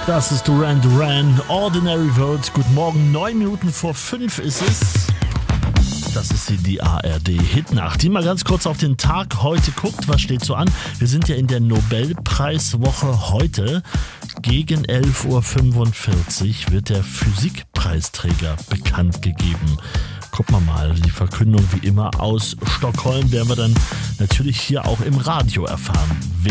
Das ist Duran Duran, Ordinary World. Guten Morgen, 9 Minuten vor 5 ist es. Das ist die ARD-Hitnacht, die mal ganz kurz auf den Tag heute guckt. Was steht so an? Wir sind ja in der Nobelpreiswoche heute. Gegen 11.45 Uhr wird der Physikpreisträger bekannt gegeben. Gucken wir mal, die Verkündung wie immer aus Stockholm werden wir dann natürlich hier auch im Radio erfahren.